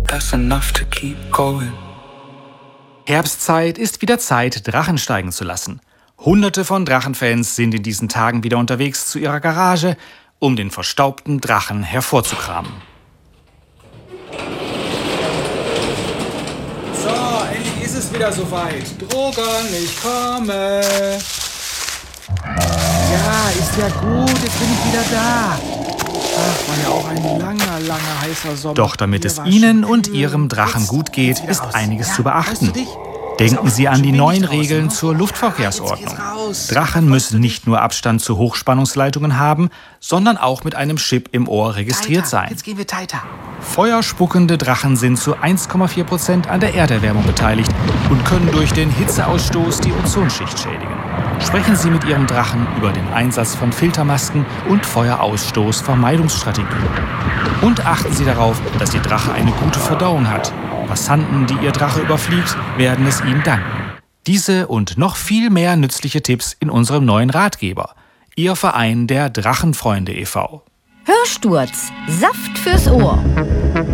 that's enough to keep going. Herbstzeit ist wieder Zeit, Drachen steigen zu lassen. Hunderte von Drachenfans sind in diesen Tagen wieder unterwegs zu ihrer Garage, um den verstaubten Drachen hervorzukramen. So, endlich ist es wieder soweit. Drogon, ich komme. Ja, ist ja gut, jetzt bin ich wieder da. Ach, war ja auch ein langer, heißer Sommer. Doch damit es Ihnen und Ihrem Drachen gut geht, ist einiges zu beachten. Denken Sie an die neuen Regeln zur Luftverkehrsordnung. Drachen müssen nicht nur Abstand zu Hochspannungsleitungen haben, sondern auch mit einem Chip im Ohr registriert sein. Jetzt gehen wir tighter. Feuerspuckende Drachen sind zu 1,4% an der Erderwärmung beteiligt und können durch den Hitzeausstoß die Ozonschicht schädigen. Sprechen Sie mit Ihrem Drachen über den Einsatz von Filtermasken und Feuerausstoßvermeidungsstrategien. Und achten Sie darauf, dass Ihr Drache eine gute Verdauung hat. Passanten, die Ihr Drache überfliegt, werden es ihm danken. Diese und noch viel mehr nützliche Tipps in unserem neuen Ratgeber. Ihr Verein der Drachenfreunde e.V. Hörsturz, Saft fürs Ohr.